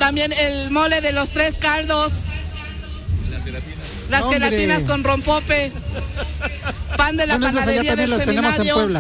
También el mole de los 3 caldos. Las gelatinas con rompope. Pan de la panadería del los tenemos en seminario. Puebla.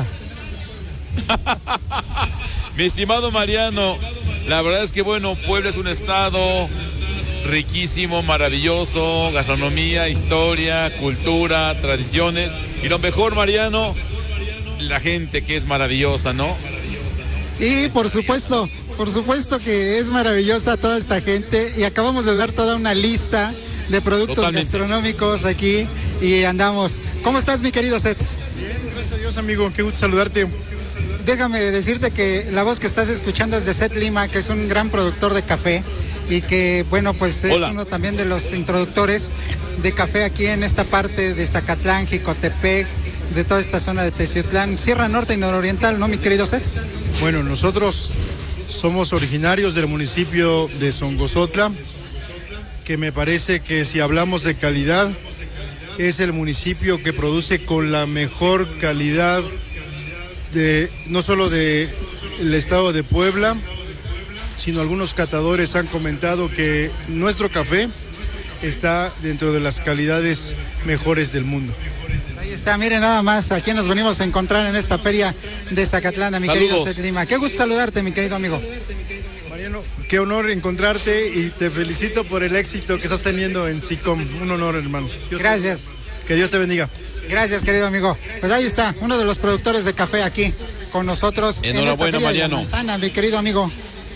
Mi estimado Mariano, la verdad es que bueno, Puebla es un estado riquísimo, maravilloso, gastronomía, historia, cultura, tradiciones. Y lo mejor, Mariano, la gente que es maravillosa, ¿no? Sí, por supuesto que es maravillosa toda esta gente y acabamos de dar toda una lista de productos gastronómicos aquí y andamos. ¿Cómo estás, mi querido Seth? Bien, gracias a Dios, amigo, qué gusto saludarte. Déjame decirte que la voz que estás escuchando es de Seth Lima, que es un gran productor de café y que, bueno, pues es uno también de los introductores de café aquí en esta parte de Zacatlán, Jicotepec, de toda esta zona de Teciutlán, Sierra Norte y Nororiental, ¿no, mi querido Seth? Bueno, nosotros somos originarios del municipio de Songozotla, que me parece que si hablamos de calidad, es el municipio que produce con la mejor calidad no solo del estado de Puebla, sino algunos catadores han comentado que nuestro café está dentro de las calidades mejores del mundo. Ahí está, miren nada más a quién nos venimos a encontrar en esta feria de Zacatlán, mi querido Seth Lima. Qué gusto saludarte, mi querido amigo. Mariano, qué honor encontrarte y te felicito por el éxito que estás teniendo en SICOM. Un honor, hermano. Gracias. Que Dios te bendiga. Gracias, querido amigo. Pues ahí está, uno de los productores de café aquí con nosotros. Enhorabuena, Mariano. Manzana, mi querido amigo.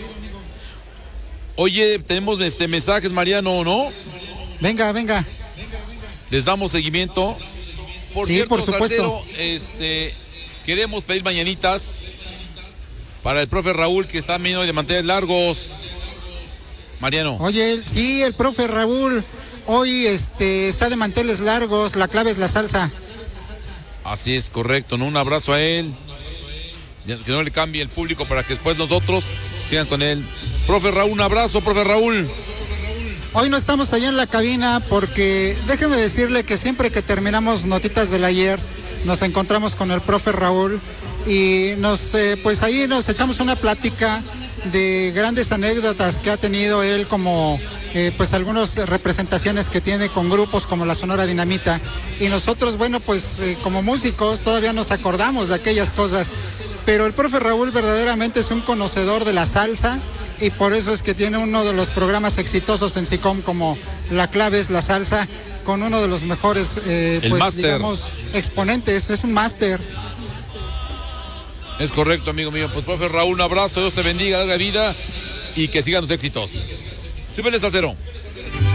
Oye, tenemos mensajes, Mariano, ¿no? Venga. Les damos seguimiento. Por sí, cierto, por supuesto. Salcero, queremos pedir mañanitas para el profe Raúl, que está medio de manteles largos. Mariano. Oye, sí, el profe Raúl hoy está de manteles largos, la clave es la salsa. Así es, correcto, ¿no? Un abrazo a él. Que no le cambie el público para que después nosotros sigan con él. Profe Raúl, un abrazo, profe Raúl. Hoy no estamos allá en la cabina porque déjeme decirle que siempre que terminamos Notitas del Ayer nos encontramos con el profe Raúl y pues ahí nos echamos una plática de grandes anécdotas que ha tenido él como pues algunas representaciones que tiene con grupos como la Sonora Dinamita y nosotros, bueno, pues como músicos todavía nos acordamos de aquellas cosas, pero el profe Raúl verdaderamente es un conocedor de la salsa y por eso es que tiene uno de los programas exitosos en SICOM como La Clave es la Salsa, con uno de los mejores pues digamos exponentes, es un máster. Es correcto, amigo mío. Pues profe Raúl, un abrazo, Dios te bendiga, larga vida y que sigan los éxitos. Súbele, Salcero.